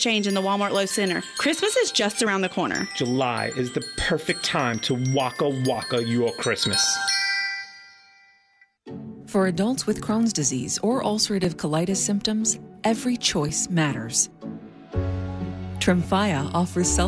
change in the Walmart Low Center. Christmas is just around the corner. July is the perfect time to waka waka your Christmas. For adults with Crohn's disease or ulcerative colitis symptoms, every choice matters. Tremfya offers